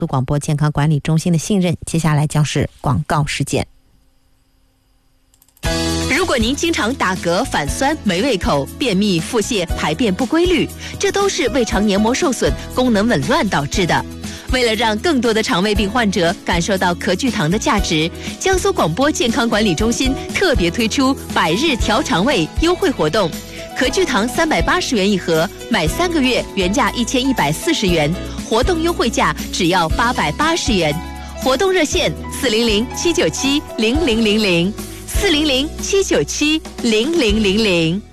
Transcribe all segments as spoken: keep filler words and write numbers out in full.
广播健康管理中心的信任。接下来将是广告时间。 如果您经常打嗝、反酸、没胃口、便秘、腹泻、排便不规律，这都是胃肠黏膜受损、功能紊乱导致的。为了让更多的肠胃病患者感受到壳聚糖的价值，江苏广播健康管理中心特别推出百日调肠胃优惠活动，壳聚糖三百八十元一盒，买三个月原价一千一百四十元，活动优惠价只要八百八十元。活动热线四零零七九七零零零零。四零零七九七零零零零。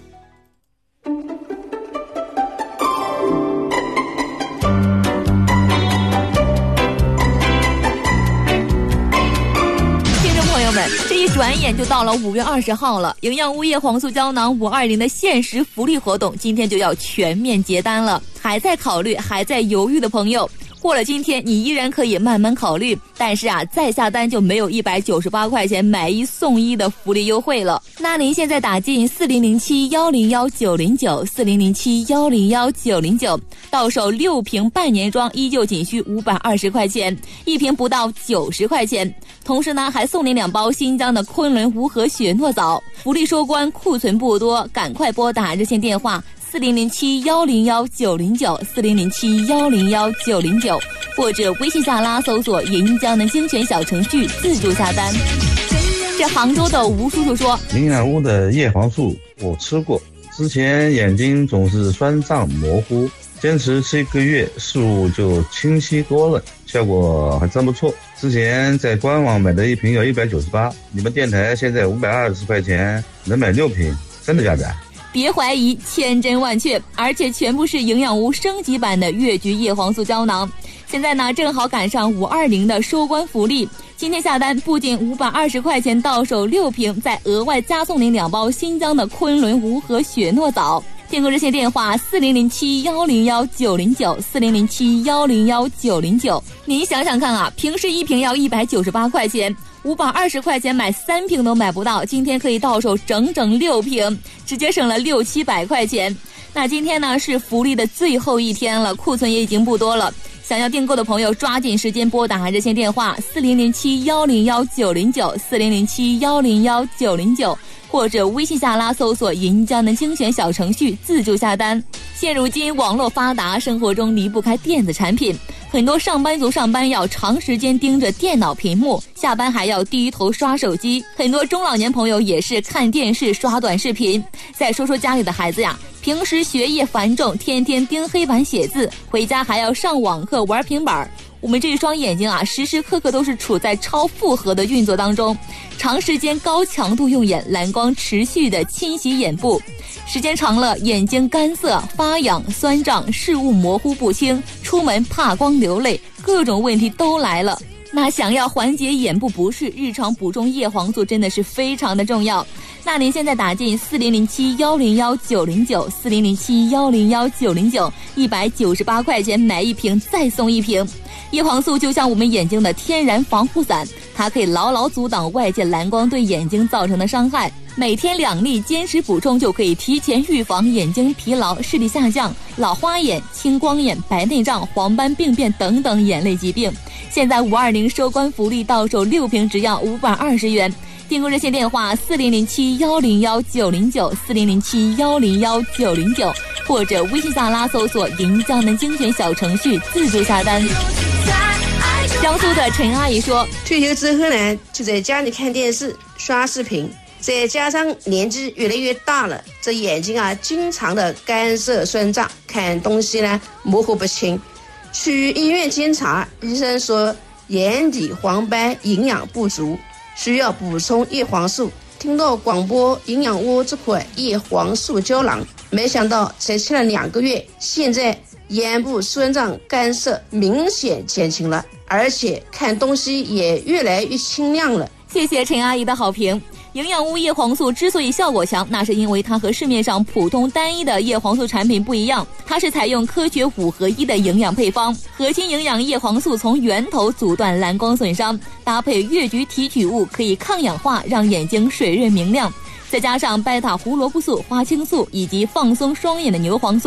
听众朋友们，这一转眼就到了五月二十号了，营养物叶黄素胶囊五二零的限时福利活动今天就要全面结单了。还在考虑、还在犹豫的朋友，过了今天你依然可以慢慢考虑，但是啊，再下单就没有一百九十八块钱买一送一的福利优惠了。那您现在打进四零零七幺零幺九零九 四零零七幺零幺九零九，到手六瓶半年装依旧仅需五百二十块钱，一瓶不到九十块钱。同时呢，还送您两包新疆的昆仑无核雪诺藻。福利收官，库存不多，赶快拨打热线电话四零零七幺零幺九零九 四零零七幺零幺九零九，或者微信下拉搜索银江的精选小程序自助下单。这杭州的吴叔叔说， 营养屋的叶黄素我吃过，之前眼睛总是酸胀模糊，坚持吃一个月视物就清晰多了，效果还真不错。之前在官网买的一瓶要一百九十八，你们电台现在五百二十块钱能买六瓶，真的假的？ 别怀疑，千真万确，而且全部是营养屋升级版的越橘叶黄素胶囊。现在呢，正好赶上五二零的收官福利，今天下单不仅五百二十块钱到手六瓶，再额外加送您两包新疆的昆仑无核雪诺藻。订购热线电话四零零七幺零幺九零九 四零零七幺零幺九零九。您想想看啊，平时一瓶要一百九十八块钱，五百二十块钱买三瓶都买不到，今天可以到手整整六瓶，直接省了六七百块钱。那今天呢是福利的最后一天了，库存也已经不多了。想要订购的朋友抓紧时间拨打热线电话四零零七幺零幺九零九 四零零七幺零幺九零九，或者微信下拉搜索银江的精选小程序自助下单。现如今网络发达，生活中离不开电子产品，很多上班族上班要长时间盯着电脑屏幕，下班还要低头刷手机，很多中老年朋友也是看电视刷短视频。再说说家里的孩子呀，平时学业繁重，天天盯黑板写字，回家还要上网课玩平板，我们这一双眼睛啊，时时刻刻都是处在超负荷的运作当中，长时间高强度用眼，蓝光持续的侵袭眼部，时间长了，眼睛干涩、发痒、酸胀、视物模糊不清，出门怕光流泪，各种问题都来了。那想要缓解眼部不适，日常补充叶黄素真的是非常的重要。那您现在打进四零零七幺零幺九零九 四零零七幺零幺九零九，一百九十八块钱买一瓶再送一瓶。叶黄素就像我们眼睛的天然防护伞，它可以牢牢阻挡外界蓝光对眼睛造成的伤害。每天两粒坚持补充，就可以提前预防眼睛疲劳、视力下降、老花眼、青光眼、白内障、黄斑病变等等眼类疾病。现在五二零收官福利，到手六瓶只要五百二十元。订购热线电话四零零七幺零幺九零九 四零零七幺零幺九零九，或者微信下拉搜索银江的精选小程序自助下单。江苏的陈阿姨说， 退休之后呢，就在家里看电视刷视频，再加上年纪越来越大了，这眼睛啊经常的干涩酸胀，看东西呢模糊不清。去医院检查，医生说眼底黄斑营养不足，需要补充叶黄素。听到广播营养屋这款叶黄素胶囊，没想到才吃了两个月，现在眼部酸胀干涩明显减轻了，而且看东西也越来越清亮了。 谢谢陈阿姨的好评。营养屋叶黄素之所以效果强，那是因为它和市面上普通单一的叶黄素产品不一样，它是采用科学五合一的营养配方，核心营养叶黄素从源头阻断蓝光损伤，搭配越橘提取物可以抗氧化，让眼睛水润明亮，再加上贝塔胡萝卜素、花青素以及放松双眼的牛磺酸，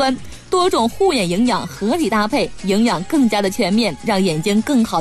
多种护眼营养合理搭配，营养更加的全面，让眼睛更好